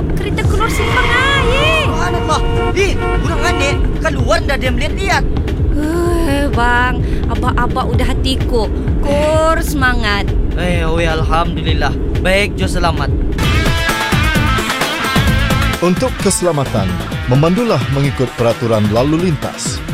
kereta keluar simpang air. Subhanallah. Burang anik keluar dah dia melihat-lihat. Bang, abah udah hatiku. Kur semangat. Alhamdulillah. Baik, Jo selamat. Untuk keselamatan, memandulah mengikut peraturan lalu lintas.